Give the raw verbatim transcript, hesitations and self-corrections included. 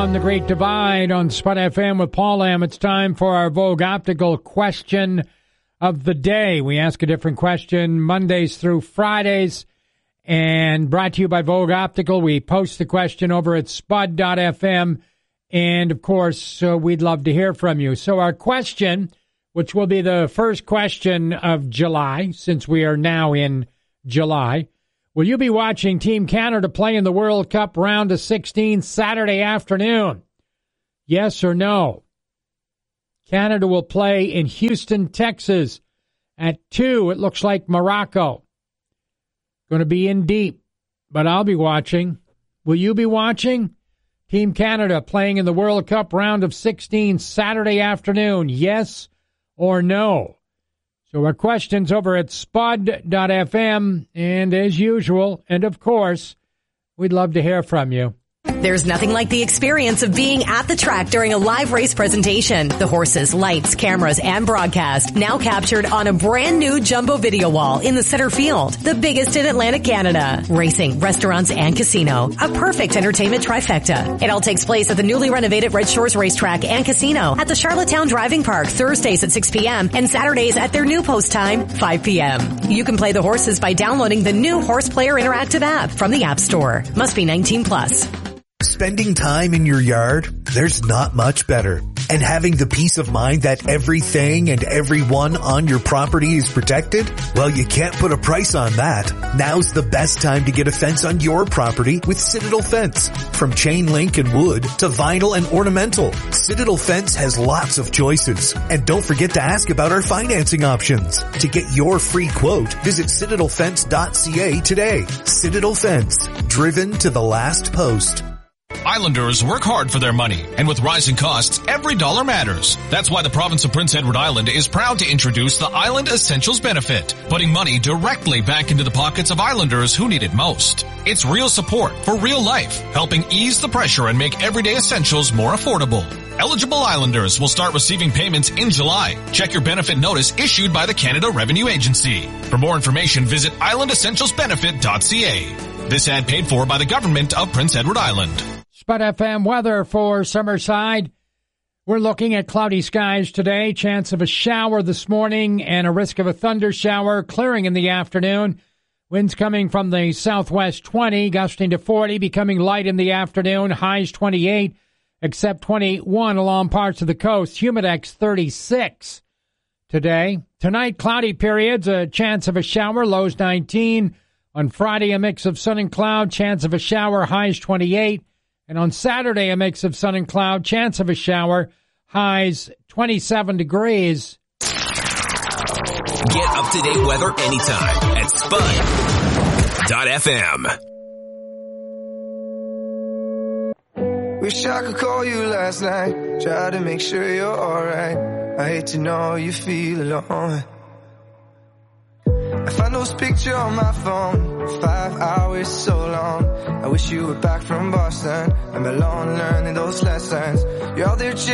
on The Great Divide on Spud F M with Paul Lamb. It's time for our Vogue Optical question of the day. We ask a different question Mondays through Fridays, and brought to you by Vogue Optical. We post the question over at spud dot f m, and, of course, uh, we'd love to hear from you. So our question, which will be the first question of July, since we are now in July, will you be watching Team Canada play in the World Cup round of sixteen Saturday afternoon? Yes or no? Canada will play in Houston, Texas at two. It looks like Morocco. Going to be in deep, but I'll be watching. Will you be watching? Team Canada playing in the World Cup round of sixteen Saturday afternoon. Yes or no? So our questions over at spud dot f m, and as usual, and of course, we'd love to hear from you. There's nothing like the experience of being at the track during a live race presentation. The horses, lights, cameras, and broadcast now captured on a brand new jumbo video wall in the center field, the biggest in Atlantic Canada. Racing, restaurants, and casino. A perfect entertainment trifecta. It all takes place at the newly renovated Red Shores Racetrack and Casino at the Charlottetown Driving Park, Thursdays at six p.m. and Saturdays at their new post time, five p.m. You can play the horses by downloading the new Horse Player Interactive app from the App Store. Must be nineteen plus. Spending time in your yard, there's not much better. And having the peace of mind that everything and everyone on your property is protected? Well, you can't put a price on that. Now's the best time to get a fence on your property with Citadel Fence. From chain link and wood to vinyl and ornamental, Citadel Fence has lots of choices. And don't forget to ask about our financing options. To get your free quote, visit citadel fence dot c a today. Citadel Fence, driven to the last post. Islanders work hard for their money, and with rising costs, every dollar matters. That's why the province of Prince Edward Island is proud to introduce the Island Essentials benefit, putting money directly back into the pockets of Islanders who need it most. It's real support for real life, helping ease the pressure and make everyday essentials more affordable. Eligible Islanders will start receiving payments in July. Check your benefit notice issued by the Canada Revenue Agency. For more information, visit island essentials benefit dot c a. This ad paid for by the government of Prince Edward Island. Spud F M weather for Summerside. We're looking at cloudy skies today, chance of a shower this morning and a risk of a thunder shower, clearing in the afternoon. Winds coming from the southwest twenty, gusting to forty, becoming light in the afternoon, highs twenty-eight, except twenty-one along parts of the coast, humidex thirty-six today. Tonight, cloudy periods, a chance of a shower, lows nineteen. On Friday, a mix of sun and cloud, chance of a shower, highs twenty-eight. And on Saturday, a mix of sun and cloud, chance of a shower, highs twenty-seven degrees. Get up-to-date weather anytime at spud dot f m. Wish I could call you last night, try to make sure you're alright. I hate to know you feel alone. I found those pictures on my phone, five hours so long. I wish you were back from Boston, I'm alone learning those lessons. You're out there